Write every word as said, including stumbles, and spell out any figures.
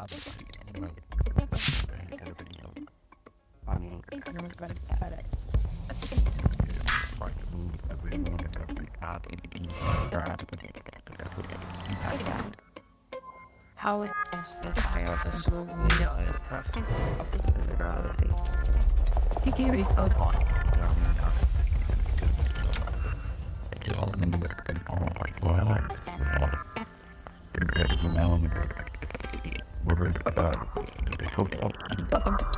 How is the fire of the soul leader is present of the reality? He gave it a thought.